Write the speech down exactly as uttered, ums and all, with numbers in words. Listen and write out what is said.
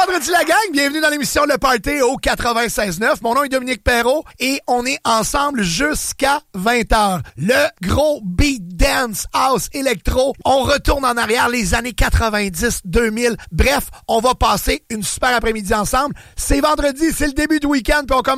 vendredi, la gang. Bienvenue dans l'émission Le Party au quatre-vingt-seize neuf. Mon nom est Dominique Perrault et on est ensemble jusqu'à vingt heures. Le gros beat dance house électro. On retourne en arrière les années quatre-vingt-dix, deux mille. Bref, on va passer une super après-midi ensemble. C'est vendredi, c'est le début du week-end puis on commence